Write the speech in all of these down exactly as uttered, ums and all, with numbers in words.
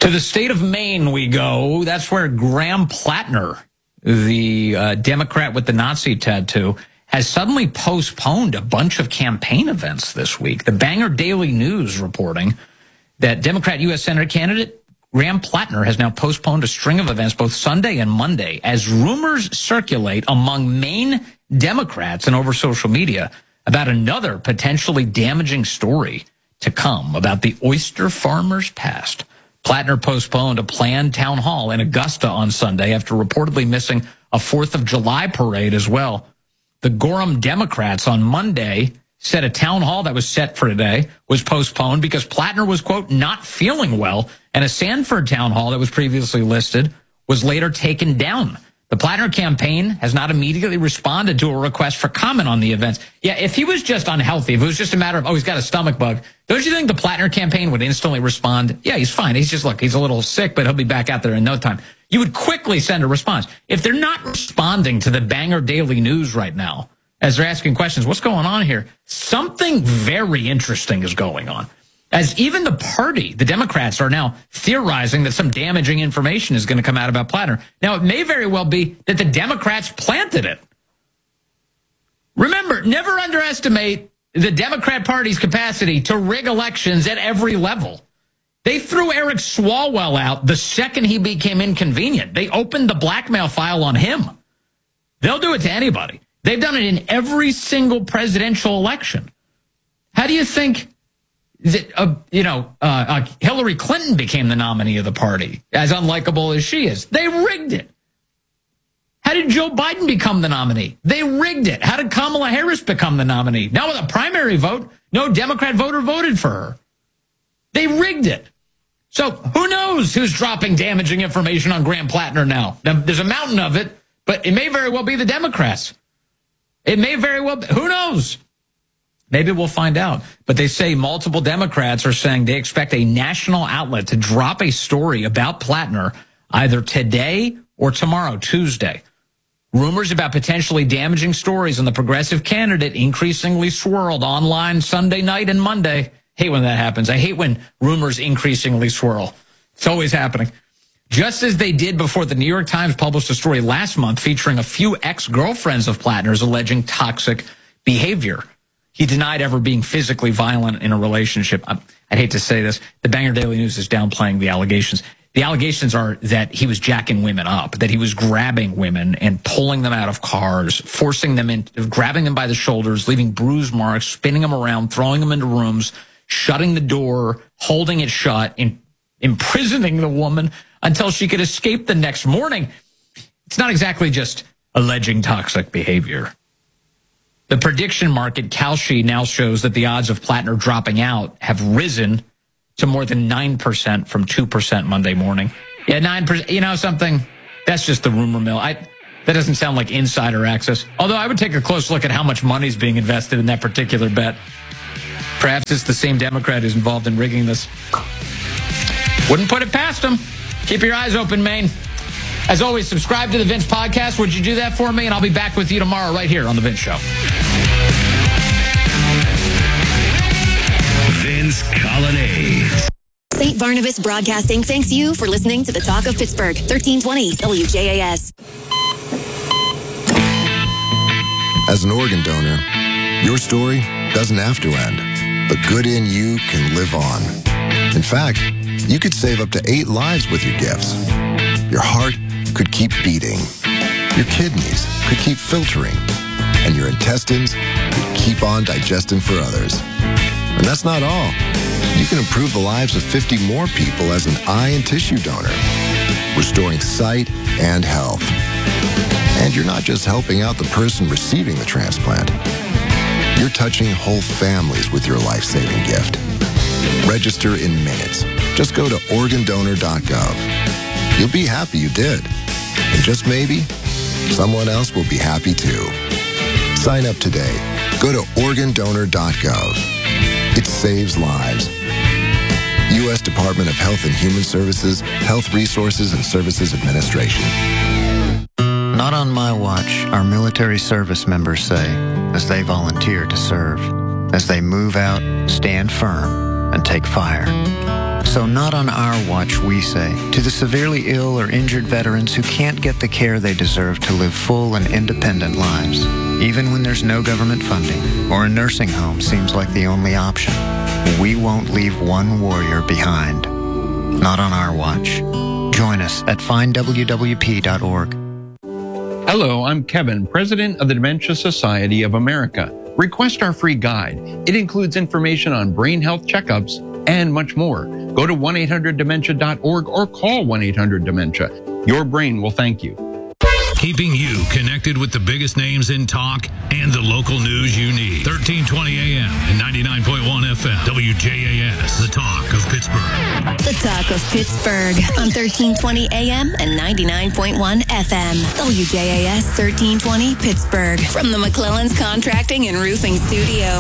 To the state of Maine we go. That's where Graham Plattner, the uh, Democrat with the Nazi tattoo, has suddenly postponed a bunch of campaign events this week. The Bangor Daily News reporting that Democrat U S Senator candidate Graham Plattner has now postponed a string of events both Sunday and Monday as rumors circulate among Maine Democrats and over social media about another potentially damaging story to come about the oyster farmer's past. Plattner postponed a planned town hall in Augusta on Sunday after reportedly missing a fourth of July parade as well. The Gorham Democrats on Monday said a town hall that was set for today was postponed because Plattner was, quote, not feeling well, and a Sanford town hall that was previously listed was later taken down. The Plattner campaign has not immediately responded to a request for comment on the events. Yeah, if he was just unhealthy, if it was just a matter of, oh, he's got a stomach bug, don't you think the Plattner campaign would instantly respond? Yeah, he's fine. He's just, look, he's a little sick, but he'll be back out there in no time. You would quickly send a response. If they're not responding to the Bangor Daily News right now, as they're asking questions, what's going on here? Something very interesting is going on. As even the party, the Democrats, are now theorizing that some damaging information is going to come out about Plattner. Now, it may very well be that the Democrats planted it. Remember, never underestimate the Democrat Party's capacity to rig elections at every level. They threw Eric Swalwell out the second he became inconvenient. They opened the blackmail file on him. They'll do it to anybody. They've done it in every single presidential election. How do you think that, uh, you know, uh, uh, Hillary Clinton became the nominee of the party, as unlikable as she is? They rigged it. How did Joe Biden become the nominee? They rigged it. How did Kamala Harris become the nominee? Now with a primary vote, no Democrat voter voted for her. They rigged it. So who knows who's dropping damaging information on Graham Plattner now? Now, there's a mountain of it, but it may very well be the Democrats. It may very well be. Who knows? Maybe we'll find out. But they say multiple Democrats are saying they expect a national outlet to drop a story about Plattner either today or tomorrow, Tuesday. Rumors about potentially damaging stories on the progressive candidate increasingly swirled online Sunday night and Monday. Hate when that happens. I hate when rumors increasingly swirl. It's always happening. Just as they did before the New York Times published a story last month featuring a few ex-girlfriends of Plattner's alleging toxic behavior. He denied ever being physically violent in a relationship. I'd hate to say this. The Bangor Daily News is downplaying the allegations. The allegations are that he was jacking women up, that he was grabbing women and pulling them out of cars, forcing them in, grabbing them by the shoulders, leaving bruise marks, spinning them around, throwing them into rooms, shutting the door, holding it shut, and imprisoning the woman until she could escape the next morning. It's not exactly just alleging toxic behavior. The prediction market, Kalshi, now shows that the odds of Plattner dropping out have risen to more than nine percent from two percent Monday morning. Yeah, nine percent. You know something? That's just the rumor mill. I, that doesn't sound like insider access. Although I would take a close look at how much money is being invested in that particular bet. Perhaps it's the same Democrat who's involved in rigging this. Wouldn't put it past him. Keep your eyes open, Maine. As always, subscribe to the Vince Podcast. Would you do that for me? And I'll be back with you tomorrow right here on The Vince Show. Vince Colonnade. Saint Barnabas Broadcasting thanks you for listening to the Talk of Pittsburgh, thirteen twenty W J A S. As an organ donor, your story doesn't have to end. The good in you can live on. In fact, you could save up to eight lives with your gifts. Your heart could keep beating. Your kidneys could keep filtering. And your intestines could keep on digesting for others. And that's not all. You can improve the lives of fifty more people as an eye and tissue donor, restoring sight and health. And you're not just helping out the person receiving the transplant. You're touching whole families with your life-saving gift. Register in minutes. Just go to organ donor dot gov. You'll be happy you did. And just maybe, someone else will be happy too. Sign up today. Go to organ donor dot gov. It saves lives. U S Department of Health and Human Services, Health Resources and Services Administration. Not on my watch, our military service members say, as they volunteer to serve, as they move out, stand firm, and take fire. So not on our watch, we say, to the severely ill or injured veterans who can't get the care they deserve to live full and independent lives, even when there's no government funding or a nursing home seems like the only option. We won't leave one warrior behind. Not on our watch. Join us at find w w p dot org. Hello, I'm Kevin, president of the Dementia Society of America. Request our free guide. It includes information on brain health checkups and much more. Go to one eight hundred dementia dot org or call one eight hundred dementia. Your brain will thank you. Keeping you connected with the biggest names in talk and the local news you need. thirteen twenty A M and ninety-nine point one F M. W J A S, the talk of Pittsburgh. The Talk of Pittsburgh on thirteen twenty A M and ninety-nine point one F M. W J A S thirteen twenty Pittsburgh. From the McClellan's Contracting and Roofing Studio.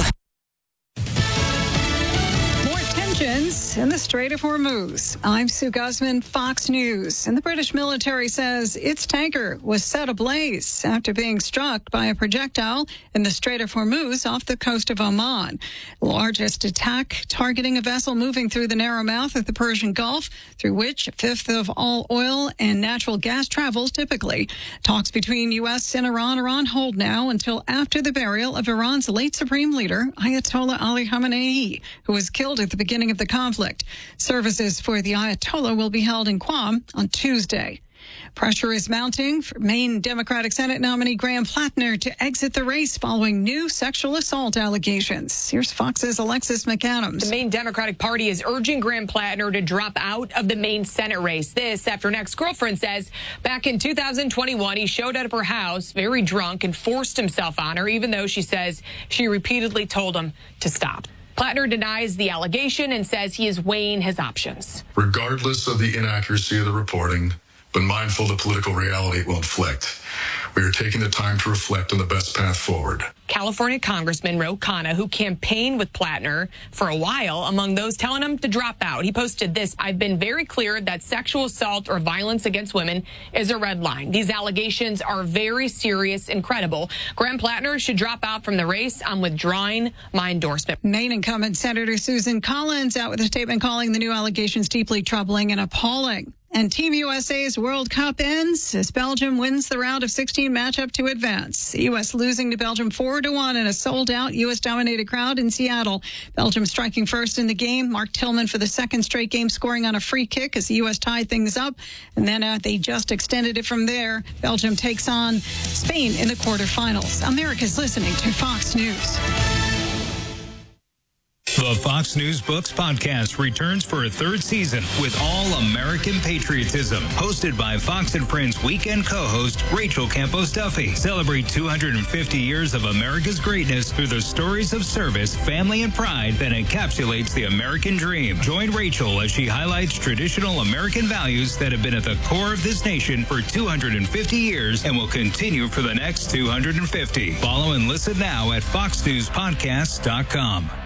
In the Strait of Hormuz. I'm Sue Guzman, Fox News. And the British military says its tanker was set ablaze after being struck by a projectile in the Strait of Hormuz off the coast of Oman. The largest attack targeting a vessel moving through the narrow mouth of the Persian Gulf, through which a fifth of all oil and natural gas travels typically. Talks between U S and Iran are on hold now until after the burial of Iran's late supreme leader, Ayatollah Ali Khamenei, who was killed at the beginning of the conflict. Services for the Ayatollah will be held in Qom on Tuesday. Pressure is mounting for Maine Democratic Senate nominee Graham Plattner to exit the race following new sexual assault allegations. Here's Fox's Alexis McAdams. The Maine Democratic Party is urging Graham Plattner to drop out of the Maine Senate race. This after an ex-girlfriend says back in two thousand twenty-one, he showed up at her house very drunk and forced himself on her, even though she says she repeatedly told him to stop. Plattner denies the allegation and says he is weighing his options. Regardless of the inaccuracy of the reporting, but mindful of the political reality it will inflict, we are taking the time to reflect on the best path forward. California Congressman Ro Khanna, who campaigned with Plattner for a while, among those telling him to drop out. He posted this: I've been very clear that sexual assault or violence against women is a red line. These allegations are very serious and credible. Graham Plattner should drop out from the race. I'm withdrawing my endorsement. Maine incumbent Senator Susan Collins out with a statement calling the new allegations deeply troubling and appalling. And Team U S A's World Cup ends as Belgium wins the round of sixteen matchup to advance. The U S losing to Belgium four to one in a sold-out U S-dominated crowd in Seattle. Belgium striking first in the game. Mark Tillman for the second straight game scoring on a free kick as the U S tied things up. And then uh, they just extended it from there. Belgium takes on Spain in the quarterfinals. America's listening to Fox News. The Fox News Books podcast returns for a third season with all American patriotism. Hosted by Fox and Friends weekend co-host Rachel Campos Duffy. Celebrate two hundred fifty years of America's greatness through the stories of service, family, and pride that encapsulates the American dream. Join Rachel as she highlights traditional American values that have been at the core of this nation for two hundred fifty years and will continue for the next two hundred fifty. Follow and listen now at fox news podcasts dot com.